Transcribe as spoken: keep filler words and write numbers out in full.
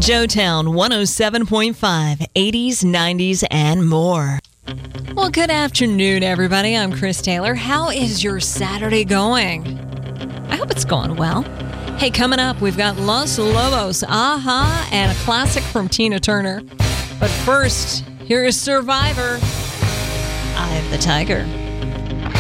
Joetown one oh seven point five, eighties, nineties, and more. Well, good afternoon, everybody. I'm Chris Taylor. How is your Saturday going? I hope it's going well. Hey, coming up, we've got Los Lobos, Aha, and a classic from Tina Turner. But first, here is Survivor, Eye of the Tiger.